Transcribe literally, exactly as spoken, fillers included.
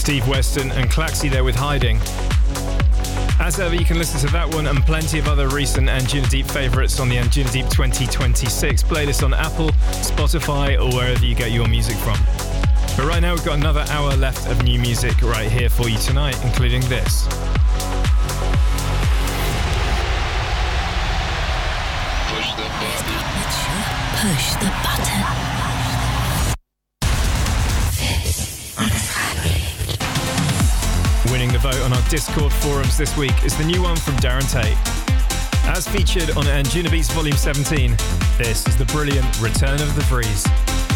Steve Weston and Claxi there with Hiding. As ever, you can listen to that one and plenty of other recent Anjunadeep favourites on the Anjunadeep twenty twenty-six playlist on Apple, Spotify or wherever you get your music from. But right now we've got another hour left of new music right here for you tonight, including this. Push the button. Push the button. Winning the vote on our Discord forums this week is the new one from Darren Tate. As featured on Anjunabeats Volume seventeen, this is the brilliant Return of the Breeze.